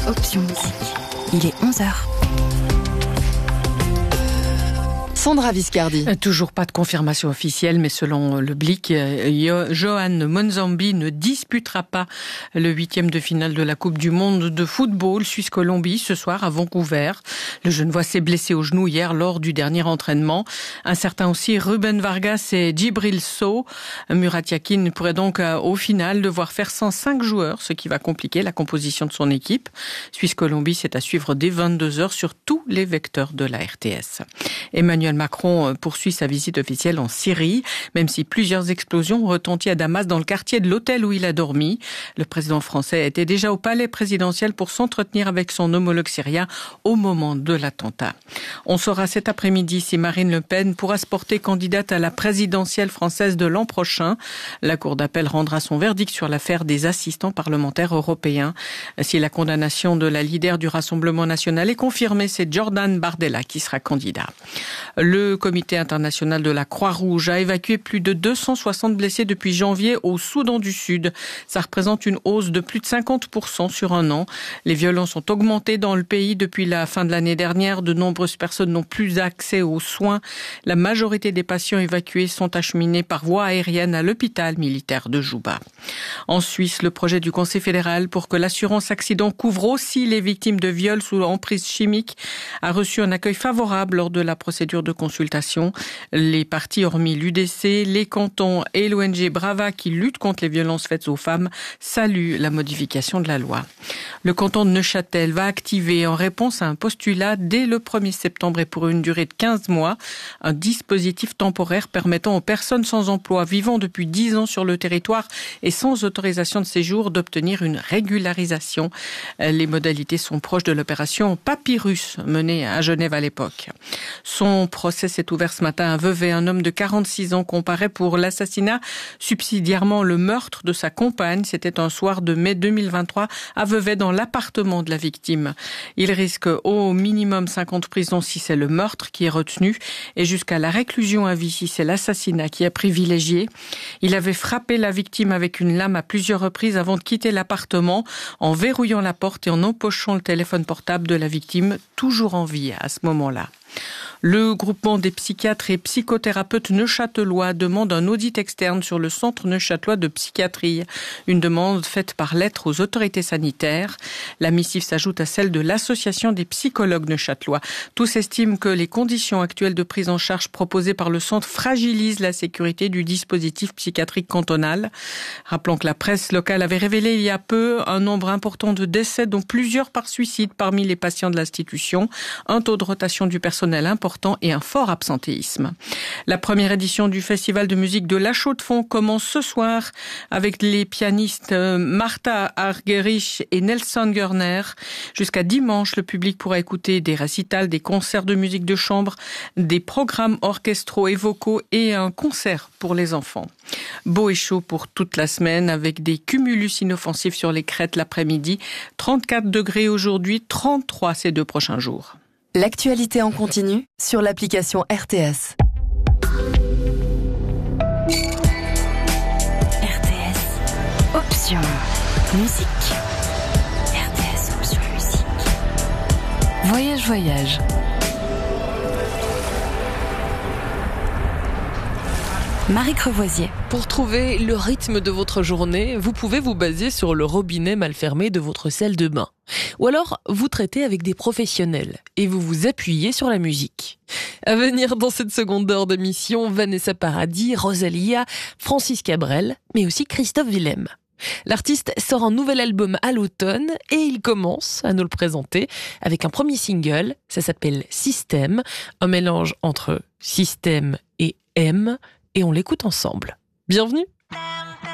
Option musique. Il est 11h. Sandra Viscardi. Toujours pas de confirmation officielle, mais selon le Blick, Johan Monzambi ne disputera pas le 8e de finale de la Coupe du Monde de football Suisse-Colombie ce soir à Vancouver. Le Genevois s'est blessé au genou hier lors du dernier entraînement. Incertain aussi Ruben Vargas et Djibril Sow. Murat Yakin pourrait donc au final devoir faire sans 5 joueurs, ce qui va compliquer la composition de son équipe. Suisse-Colombie, c'est à suivre dès 22h sur tous les vecteurs de la RTS. Emmanuel Macron poursuit sa visite officielle en Syrie, même si plusieurs explosions ont retenti à Damas dans le quartier de l'hôtel où il a dormi. Le président français était déjà au palais présidentiel pour s'entretenir avec son homologue syrien au moment de l'attentat. On saura cet après-midi si Marine Le Pen pourra se porter candidate à la présidentielle française de l'an prochain. La Cour d'appel rendra son verdict sur l'affaire des assistants parlementaires européens. Si la condamnation de la leader du Rassemblement national est confirmée, c'est Jordan Bardella qui sera candidat. Le comité international de la Croix-Rouge a évacué plus de 260 blessés depuis janvier au Soudan du Sud. Ça représente une hausse de plus de 50% sur un an. Les violences ont augmenté dans le pays depuis la fin de l'année dernière. De nombreuses personnes n'ont plus accès aux soins. La majorité des patients évacués sont acheminés par voie aérienne à l'hôpital militaire de Juba. En Suisse, le projet du Conseil fédéral pour que l'assurance accident couvre aussi les victimes de viols sous emprise chimique a reçu un accueil favorable lors de la procédure de consultation. Les partis, hormis l'UDC, les cantons et l'ONG Brava qui lutte contre les violences faites aux femmes, saluent la modification de la loi. Le canton de Neuchâtel va activer en réponse à un postulat dès le 1er septembre et pour une durée de 15 mois, un dispositif temporaire permettant aux personnes sans emploi vivant depuis 10 ans sur le territoire et sans autorisation de séjour d'obtenir une régularisation. Les modalités sont proches de l'opération Papyrus menée à Genève à l'époque. Son procès s'est ouvert ce matin à Vevey. Un homme de 46 ans comparaît pour l'assassinat, subsidiairement le meurtre de sa compagne. C'était un soir de mai 2023 à Vevey dans l'appartement de la victime. Il risque au minimum 5 ans de prison si c'est le meurtre qui est retenu et jusqu'à la réclusion à vie si c'est l'assassinat qui est privilégié. Il avait frappé la victime avec une lame à plusieurs reprises avant de quitter l'appartement en verrouillant la porte et en empochant le téléphone portable de la victime, toujours en vie à ce moment-là. Le groupement des psychiatres et psychothérapeutes neuchâtelois demande un audit externe sur le centre neuchâtelois de psychiatrie. Une demande faite par lettre aux autorités sanitaires. La missive s'ajoute à celle de l'association des psychologues neuchâtelois. Tous estiment que les conditions actuelles de prise en charge proposées par le centre fragilisent la sécurité du dispositif psychiatrique cantonal. Rappelons que la presse locale avait révélé il y a peu un nombre important de décès, dont plusieurs par suicide parmi les patients de l'institution, un taux de rotation du personnel important et un fort absentéisme. La première édition du Festival de musique de La Chaux-de-Fonds commence ce soir avec les pianistes Martha Argerich et Nelson Görner. Jusqu'à dimanche, le public pourra écouter des récitals, des concerts de musique de chambre, des programmes orchestraux et vocaux et un concert pour les enfants. Beau et chaud pour toute la semaine avec des cumulus inoffensifs sur les crêtes l'après-midi. 34 degrés aujourd'hui, 33 ces 2 prochains jours. L'actualité en continu sur l'application RTS. RTS. Option musique. RTS Option musique. Voyage. Marie Crevoisier. Pour trouver le rythme de votre journée, vous pouvez vous baser sur le robinet mal fermé de votre salle de bain. Ou alors, vous traitez avec des professionnels et vous vous appuyez sur la musique. À venir dans cette seconde heure d'émission, Vanessa Paradis, Rosalia, Francis Cabrel, mais aussi Christophe Willem. L'artiste sort un nouvel album à l'automne et il commence à nous le présenter avec un premier single, ça s'appelle Système, un mélange entre système et M, et on l'écoute ensemble. Bienvenue.